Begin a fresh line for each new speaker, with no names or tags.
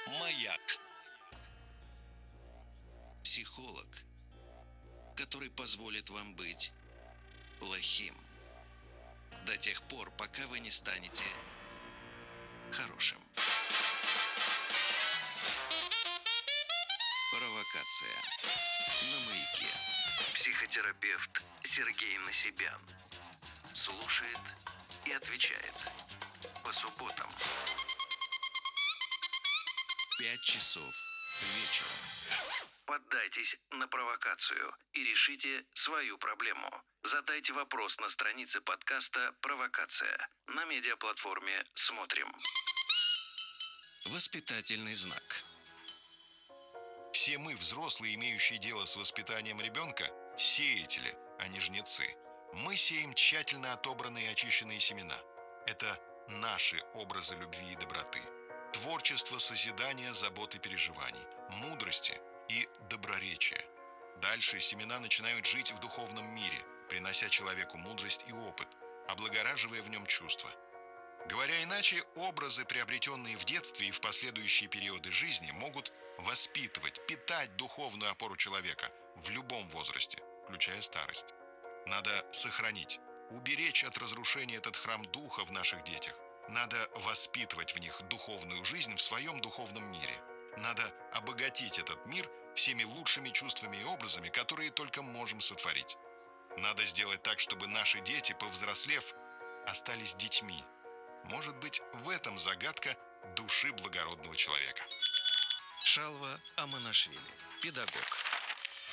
Маяк. Психолог, который позволит вам быть плохим до тех пор, пока вы не станете хорошим. Провокация на Маяке. Психотерапевт Сергей Насибян слушает и отвечает по субботам. 5 часов вечера. Поддайтесь на провокацию и решите свою проблему. Задайте вопрос на странице подкаста «Провокация» на медиаплатформе «Смотрим». Воспитательный знак.
Все мы, взрослые, имеющие дело с воспитанием ребенка, сеятели, а не жнецы. Мы сеем тщательно отобранные и очищенные семена. Это наши образы любви и доброты, творчество, созидания, заботы, переживаний, мудрости и доброречия. Дальше семена начинают жить в духовном мире, принося человеку мудрость и опыт, облагораживая в нем чувства. Говоря иначе, образы, приобретенные в детстве и в последующие периоды жизни, могут воспитывать, питать духовную опору человека в любом возрасте, включая старость. Надо сохранить, уберечь от разрушения этот храм духа в наших детях. Надо воспитывать в них духовную жизнь в своем духовном мире. Надо обогатить этот мир всеми лучшими чувствами и образами, которые только можем сотворить. Надо сделать так, чтобы наши дети, повзрослев, остались детьми. Может быть, в этом загадка души благородного человека.
Шалва Аманашвили, педагог.